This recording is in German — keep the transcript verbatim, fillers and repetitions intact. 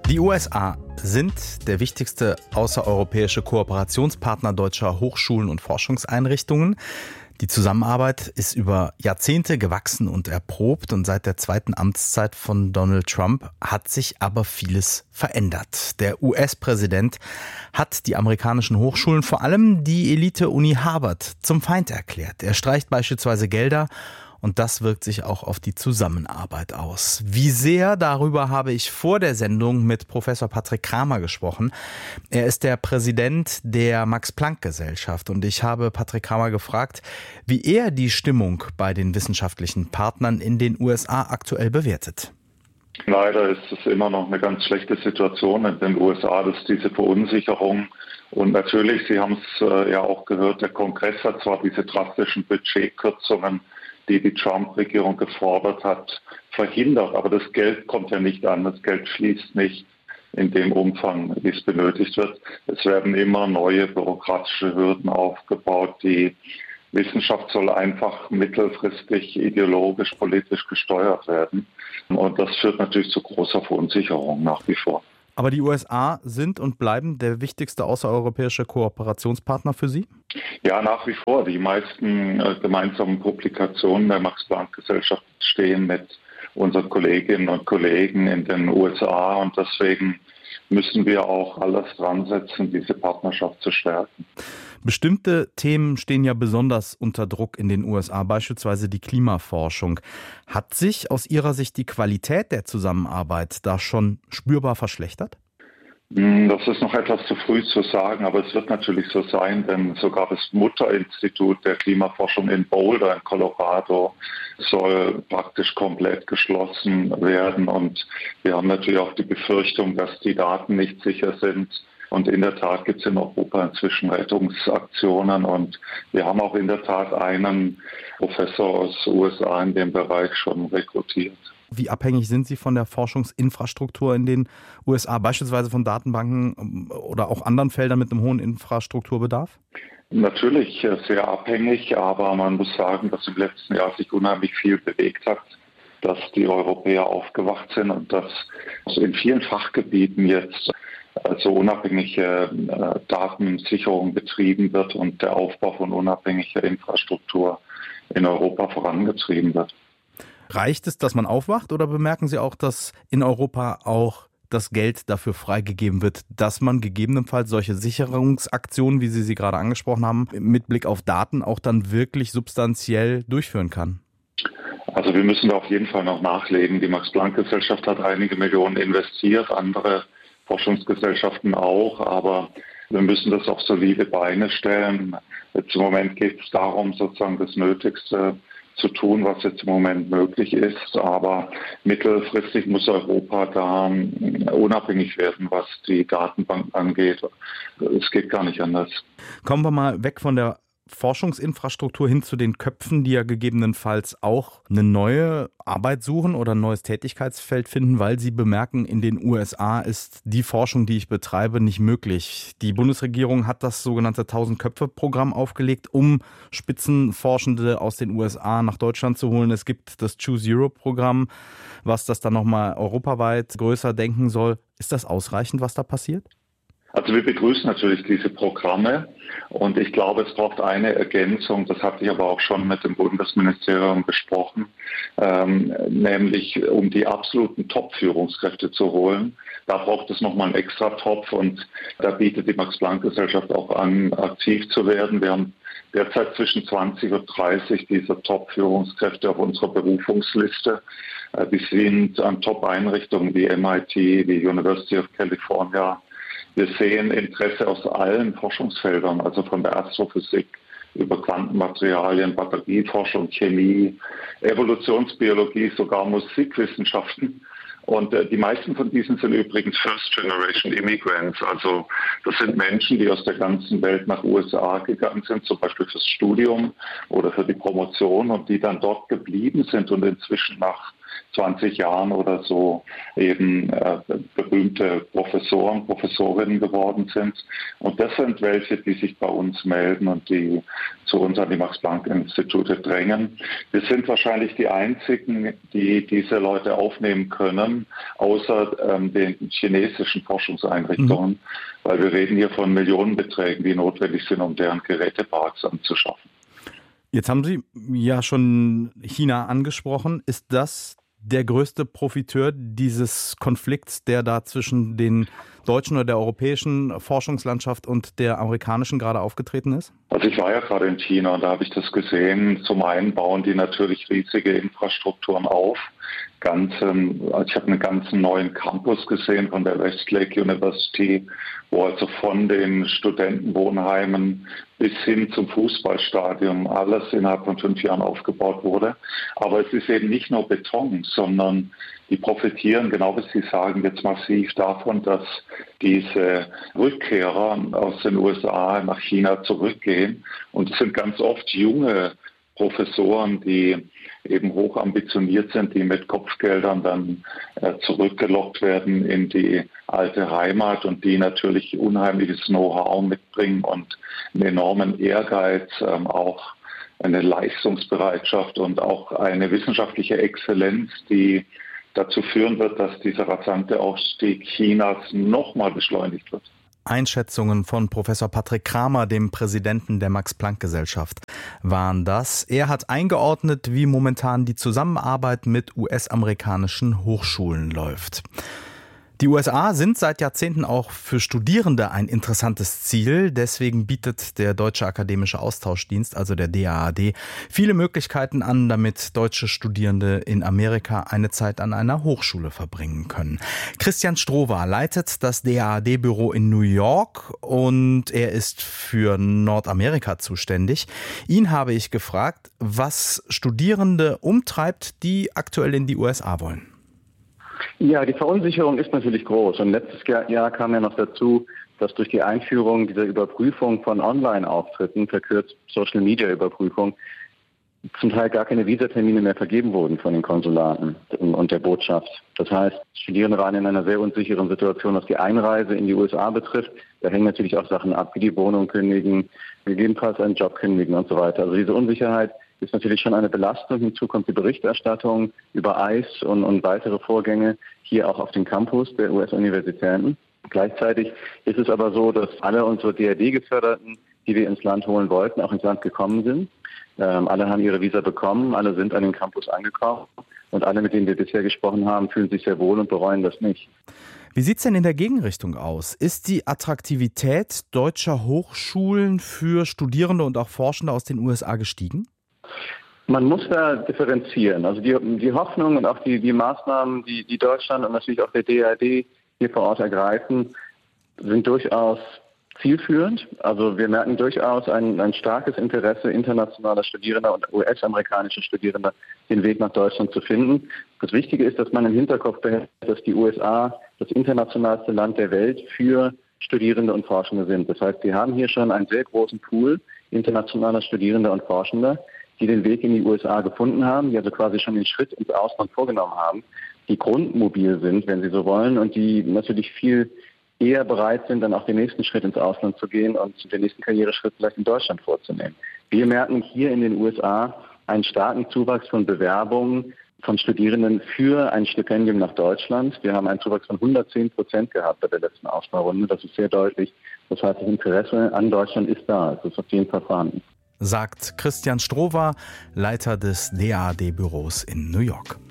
Die U S A sind der wichtigste außereuropäische Kooperationspartner deutscher Hochschulen und Forschungseinrichtungen. Die Zusammenarbeit ist über Jahrzehnte gewachsen und erprobt und seit der zweiten Amtszeit von Donald Trump hat sich aber vieles verändert. Der U S-Präsident hat die amerikanischen Hochschulen, vor allem die Elite-Uni Harvard, zum Feind erklärt. Er streicht beispielsweise Gelder. Und das wirkt sich auch auf die Zusammenarbeit aus. Wie sehr, darüber habe ich vor der Sendung mit Professor Patrick Kramer gesprochen. Er ist der Präsident der Max-Planck-Gesellschaft und ich habe Patrick Kramer gefragt, wie er die Stimmung bei den wissenschaftlichen Partnern in den U S A aktuell bewertet. Leider ist es immer noch eine ganz schlechte Situation in den U S A, dass diese Verunsicherung und natürlich, Sie haben es äh, ja auch gehört, der Kongress hat zwar diese drastischen Budgetkürzungen, die die Trump-Regierung gefordert hat, verhindert. Aber das Geld kommt ja nicht an. Das Geld fließt nicht in dem Umfang, wie es benötigt wird. Es werden immer neue bürokratische Hürden aufgebaut. Die Wissenschaft soll einfach mittelfristig ideologisch, politisch gesteuert werden. Und das führt natürlich zu großer Verunsicherung nach wie vor. Aber die U S A sind und bleiben der wichtigste außereuropäische Kooperationspartner für Sie? Ja, nach wie vor. Die meisten äh, gemeinsamen Publikationen der Max-Planck-Gesellschaft stehen mit unseren Kolleginnen und Kollegen in den U S A und deswegen müssen wir auch alles dran setzen, diese Partnerschaft zu stärken. Bestimmte Themen stehen ja besonders unter Druck in den U S A, beispielsweise die Klimaforschung. Hat sich aus Ihrer Sicht die Qualität der Zusammenarbeit da schon spürbar verschlechtert? Das ist noch etwas zu früh zu sagen, aber es wird natürlich so sein, denn sogar das Mutterinstitut der Klimaforschung in Boulder in Colorado soll praktisch komplett geschlossen werden. Und wir haben natürlich auch die Befürchtung, dass die Daten nicht sicher sind. Und in der Tat gibt es in Europa inzwischen Rettungsaktionen und wir haben auch in der Tat einen Professor aus den U S A in dem Bereich schon rekrutiert. Wie abhängig sind Sie von der Forschungsinfrastruktur in den U S A, beispielsweise von Datenbanken oder auch anderen Feldern mit einem hohen Infrastrukturbedarf? Natürlich sehr abhängig, aber man muss sagen, dass im letzten Jahr sich unheimlich viel bewegt hat, dass die Europäer aufgewacht sind und dass in vielen Fachgebieten jetzt also unabhängige äh, Datensicherung betrieben wird und der Aufbau von unabhängiger Infrastruktur in Europa vorangetrieben wird. Reicht es, dass man aufwacht oder bemerken Sie auch, dass in Europa auch das Geld dafür freigegeben wird, dass man gegebenenfalls solche Sicherungsaktionen, wie Sie sie gerade angesprochen haben, mit Blick auf Daten auch dann wirklich substanziell durchführen kann? Also wir müssen da auf jeden Fall noch nachlegen. Die Max-Planck-Gesellschaft hat einige Millionen investiert, andere Forschungsgesellschaften auch, aber wir müssen das auf solide Beine stellen. Jetzt im Moment geht es darum, sozusagen das Nötigste zu tun, was jetzt im Moment möglich ist, aber mittelfristig muss Europa da unabhängig werden, was die Datenbank angeht. Es geht gar nicht anders. Kommen wir mal weg von der Forschungsinfrastruktur hin zu den Köpfen, die ja gegebenenfalls auch eine neue Arbeit suchen oder ein neues Tätigkeitsfeld finden, weil sie bemerken, in den U S A ist die Forschung, die ich betreibe, nicht möglich. Die Bundesregierung hat das sogenannte Tausend-Köpfe-Programm aufgelegt, um Spitzenforschende aus den U S A nach Deutschland zu holen. Es gibt das Choose Europe-Programm, was das dann nochmal europaweit größer denken soll. Ist das ausreichend, was da passiert? Also wir begrüßen natürlich diese Programme und ich glaube, es braucht eine Ergänzung, das hatte ich aber auch schon mit dem Bundesministerium besprochen, ähm, nämlich um die absoluten Top-Führungskräfte zu holen. Da braucht es nochmal einen Extratopf und da bietet die Max-Planck-Gesellschaft auch an, aktiv zu werden. Wir haben derzeit zwischen zwanzig und dreißig dieser Top-Führungskräfte auf unserer Berufungsliste. Äh, die sind an Top-Einrichtungen wie M I T, wie University of California. Wir sehen Interesse aus allen Forschungsfeldern, also von der Astrophysik über Quantenmaterialien, Batterieforschung, Chemie, Evolutionsbiologie, sogar Musikwissenschaften. Und äh, die meisten von diesen sind übrigens First-Generation Immigrants. Also das sind Menschen, die aus der ganzen Welt nach U S A gegangen sind, zum Beispiel fürs Studium oder für die Promotion und die dann dort geblieben sind und inzwischen nach zwanzig Jahren oder so eben äh, berühmte Professoren, Professorinnen geworden sind. Und das sind welche, die sich bei uns melden und die zu uns an die Max-Planck-Institute drängen. Wir sind wahrscheinlich die einzigen, die diese Leute aufnehmen können, außer ähm, den chinesischen Forschungseinrichtungen, mhm. weil wir reden hier von Millionenbeträgen, die notwendig sind, um deren Geräteparks anzuschaffen. Jetzt haben Sie ja schon China angesprochen. Ist das der größte Profiteur dieses Konflikts, der da zwischen den deutschen oder der europäischen Forschungslandschaft und der amerikanischen gerade aufgetreten ist? Also ich war ja gerade in China und da habe ich das gesehen. Zum einen bauen die natürlich riesige Infrastrukturen auf. Ganzen, also ich habe einen ganzen neuen Campus gesehen von der Westlake University, wo also von den Studentenwohnheimen bis hin zum Fußballstadion alles innerhalb von fünf Jahren aufgebaut wurde. Aber es ist eben nicht nur Beton, sondern die profitieren, genau wie Sie sagen, jetzt massiv davon, dass diese Rückkehrer aus den U S A nach China zurückgehen. Und es sind ganz oft junge Professoren, die eben hoch ambitioniert sind, die mit Kopfgeldern dann äh, zurückgelockt werden in die alte Heimat und die natürlich unheimliches Know-how mitbringen und einen enormen Ehrgeiz, ähm, auch eine Leistungsbereitschaft und auch eine wissenschaftliche Exzellenz, die dazu führen wird, dass dieser rasante Aufstieg Chinas nochmal beschleunigt wird. Einschätzungen von Professor Patrick Kramer, dem Präsidenten der Max-Planck-Gesellschaft, waren das. Er hat eingeordnet, wie momentan die Zusammenarbeit mit U S-amerikanischen Hochschulen läuft. Die U S A sind seit Jahrzehnten auch für Studierende ein interessantes Ziel. Deswegen bietet der Deutsche Akademische Austauschdienst, also der D A A D, viele Möglichkeiten an, damit deutsche Studierende in Amerika eine Zeit an einer Hochschule verbringen können. Christian Strohwer leitet das D A A D-Büro in New York und er ist für Nordamerika zuständig. Ihn habe ich gefragt, was Studierende umtreibt, die aktuell in die U S A wollen. Ja, die Verunsicherung ist natürlich groß. Und letztes Jahr kam ja noch dazu, dass durch die Einführung dieser Überprüfung von Online-Auftritten, verkürzt Social-Media-Überprüfung, zum Teil gar keine Visatermine mehr vergeben wurden von den Konsulaten und der Botschaft. Das heißt, Studierende waren in einer sehr unsicheren Situation, was die Einreise in die U S A betrifft. Da hängen natürlich auch Sachen ab, wie die Wohnung kündigen, gegebenenfalls einen Job kündigen und so weiter. Also diese Unsicherheit ist natürlich schon eine Belastung. Hinzu kommt die Berichterstattung über I C E und, und weitere Vorgänge hier auch auf dem Campus der U S-Universitäten. Gleichzeitig ist es aber so, dass alle unsere D A D-Geförderten, die wir ins Land holen wollten, auch ins Land gekommen sind. Ähm, alle haben ihre Visa bekommen, alle sind an den Campus angekommen und alle, mit denen wir bisher gesprochen haben, fühlen sich sehr wohl und bereuen das nicht. Wie sieht es denn in der Gegenrichtung aus? Ist die Attraktivität deutscher Hochschulen für Studierende und auch Forschende aus den U S A gestiegen? Man muss da differenzieren. Also die, die Hoffnung und auch die, die Maßnahmen, die, die Deutschland und natürlich auch der D A D hier vor Ort ergreifen, sind durchaus zielführend. Also wir merken durchaus ein, ein starkes Interesse internationaler Studierender und U S-amerikanischer Studierender, den Weg nach Deutschland zu finden. Das Wichtige ist, dass man im Hinterkopf behält, dass die U S A das internationalste Land der Welt für Studierende und Forschende sind. Das heißt, wir haben hier schon einen sehr großen Pool internationaler Studierender und Forschender, die den Weg in die U S A gefunden haben, die also quasi schon den Schritt ins Ausland vorgenommen haben, die grundmobil sind, wenn sie so wollen, und die natürlich viel eher bereit sind, dann auch den nächsten Schritt ins Ausland zu gehen und den nächsten Karriereschritt vielleicht in Deutschland vorzunehmen. Wir merken hier in den U S A einen starken Zuwachs von Bewerbungen von Studierenden für ein Stipendium nach Deutschland. Wir haben einen Zuwachs von hundertzehn Prozent gehabt bei der letzten Auswahlrunde. Das ist sehr deutlich. Das heißt, das Interesse an Deutschland ist da. Es ist auf jeden Fall vorhanden. Sagt Christian Strohwer, Leiter des D A A D-Büros in New York.